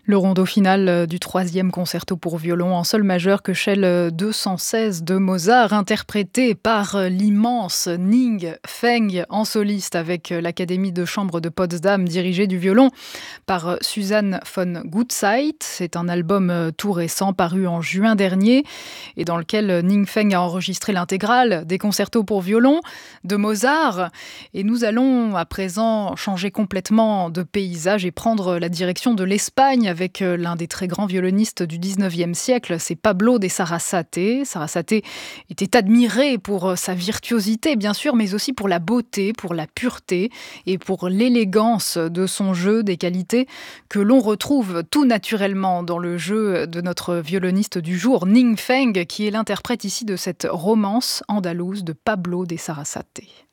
Le rondo final du troisième concerto pour violon en sol majeur Köchel 216 de Mozart, interprété par l'immense Ning Feng en soliste avec l'Académie de chambre de Potsdam, dirigée du violon par Susanne von Gutzeit. C'est un album tout récent paru en juin dernier et dans lequel Ning Feng a enregistré l'intégrale des concertos pour violon de Mozart. Et nous allons à présent changer complètement de paysage et prendre la direction de l'Espagne avec l'un des très grands violonistes du 19e siècle, c'est Pablo de Sarasate. Sarasate était admiré pour sa virtuosité, bien sûr, mais aussi pour la beauté, pour la pureté et pour l'élégance de son jeu, des qualités que l'on retrouve tout naturellement dans le jeu de notre violoniste du jour, Ning Feng, qui est l'interprète ici de cette romance andalouse de Pablo de Sarasate.